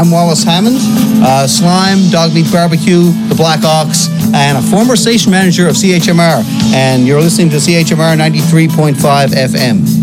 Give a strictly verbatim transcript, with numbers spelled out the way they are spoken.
I'm Wallace Hammond, uh, Slime, Dogmeat Barbecue, the Black Ox, and a former station manager of C H M R. And you're listening to C H M R ninety-three point five F M.